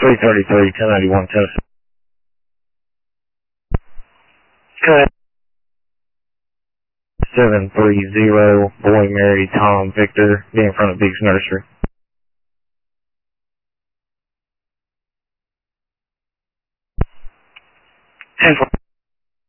333, 1091, Tennessee. Go ahead. 730, Boy Mary Tom Victor, be in front of Biggs Nursery. 10-4.